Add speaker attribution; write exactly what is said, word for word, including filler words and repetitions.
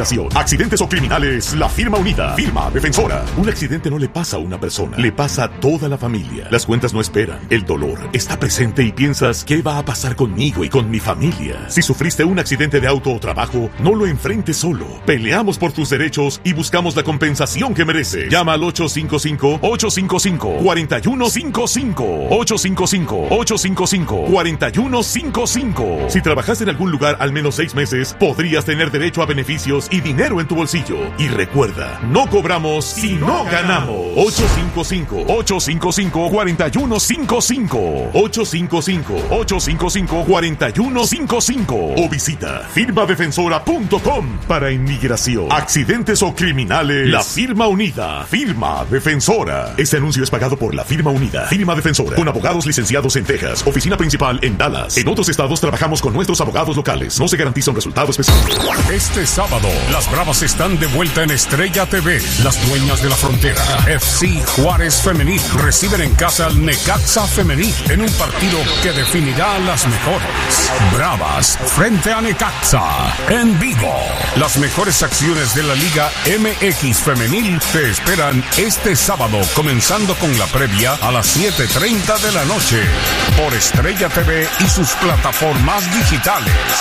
Speaker 1: inmigración, accidentes o criminales, la firma unida, firma defensora. Un accidente no le pasa a una persona, le pasa a toda la familia. Las cuentas no esperan, el dolor está presente y piensas, ¿qué va a pasar conmigo y con mi familia? Si sufriste un accidente de auto o trabajo, no lo enfrentes solo. Peleamos por tus derechos y buscamos la compensación que merece. Llama al ocho cinco cinco, ocho cinco cinco, cuatro uno cinco cinco. ocho cinco cinco, ocho cinco cinco, cuatro uno cinco cinco. Si trabajas en algún lugar al menos seis meses, podrías tener derecho a beneficios y dinero en tu bolsillo. Y recuerda, no cobramos si no ganamos. ocho cinco cinco, ocho cinco cinco, cuatro uno cinco cinco. ocho cinco cinco, ocho cinco cinco, cuatro uno cinco cinco. O visita firma defensora punto com. Para inmigración, accidentes o criminales, la firma unida, firma defensora. Este anuncio es pagado por la firma unida, firma defensora, con abogados licenciados en Texas, oficina principal en Dallas. En otros estados trabajamos con nuestros abogados locales. No se garantiza un resultado específico.
Speaker 2: Este sábado, las Bravas están de vuelta en Estrella T V. Las dueñas de la frontera, F C Juárez Femenil, reciben en casa al Necaxa Femenil en un partido que definirá a las mejores. Bravas frente a Necaxa en vivo. Las mejores acciones de la Liga M X Femenil te esperan este sábado, comenzando con la previa a las siete treinta de la noche por Estrella T V y sus plataformas digitales.